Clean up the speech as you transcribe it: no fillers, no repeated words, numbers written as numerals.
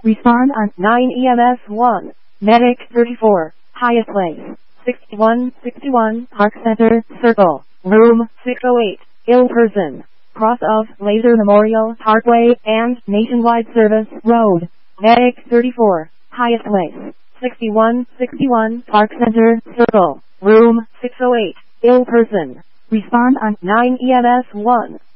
Respond on 9 EMS 1. Medic 34. Highest place. 6161 Park Center, Circle. Room 608. Ill person. Cross of Laser Memorial Parkway and Nationwide Service Road. Medic 34. Highest place. 6161 Park Center, Circle. Room 608. Ill person. Respond on 9 EMS 1.